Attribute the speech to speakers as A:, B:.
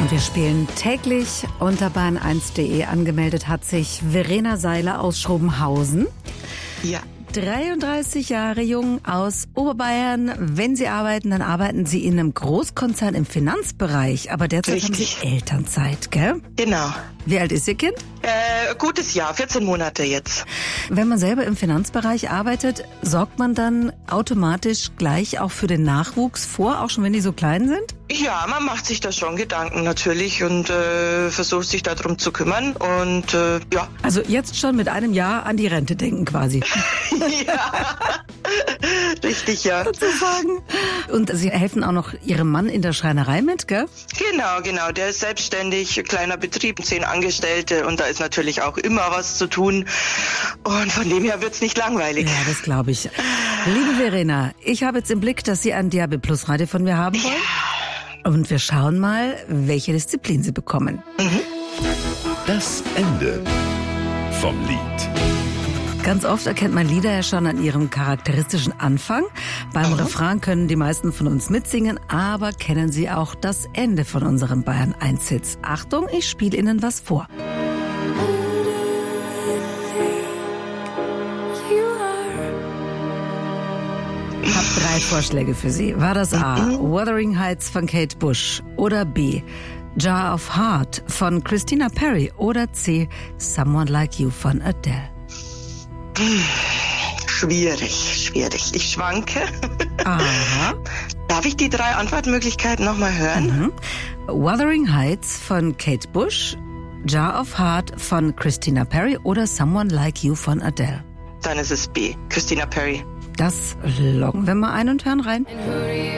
A: Und wir spielen täglich unter bayern1.de. Angemeldet hat sich Verena Seiler aus Schrobenhausen.
B: Ja.
A: 33 Jahre jung aus Oberbayern. Wenn Sie arbeiten, dann arbeiten Sie in einem Großkonzern im Finanzbereich. Aber derzeit haben Sie Elternzeit, gell?
B: Genau.
A: Wie alt ist Ihr Kind?
B: Gutes Jahr, 14 Monate jetzt.
A: Wenn man selber im Finanzbereich arbeitet, sorgt man dann automatisch gleich auch für den Nachwuchs vor, auch schon wenn die so klein sind?
B: Ja, man macht sich da schon Gedanken natürlich und versucht sich darum zu kümmern und ja.
A: Also jetzt schon mit einem Jahr an die Rente denken quasi.
B: Ja, richtig, ja.
A: Sozusagen. Und Sie helfen auch noch Ihrem Mann in der Schreinerei mit, gell?
B: Genau. Der ist selbstständig, kleiner Betrieb, 10 Angestellte und da ist natürlich auch immer was zu tun. Und von dem her wird's nicht langweilig.
A: Ja, das glaube ich. Liebe Verena, ich habe jetzt im Blick, dass Sie ein DAB+ Radio von mir haben wollen. Ja. Und wir schauen mal, welche Disziplin Sie bekommen.
C: Das Ende vom Lied.
A: Ganz oft erkennt man Lieder ja schon an ihrem charakteristischen Anfang. Beim Refrain können die meisten von uns mitsingen, aber kennen Sie auch das Ende von unserem Bayern-1-Hits? Achtung, ich spiele Ihnen was vor. Ich habe 3 Vorschläge für Sie. War das A, Wuthering Heights von Kate Bush oder B, Jar of Heart von Christina Perri oder C, Someone Like You von Adele?
B: Schwierig. Ich schwanke.
A: Aha.
B: Darf ich die 3 Antwortmöglichkeiten nochmal hören?
A: Wuthering Heights von Kate Bush, Jar of Heart von Christina Perri oder Someone Like You von Adele?
B: Dann ist es B, Christina Perri.
A: Das loggen wir mal ein und hören rein.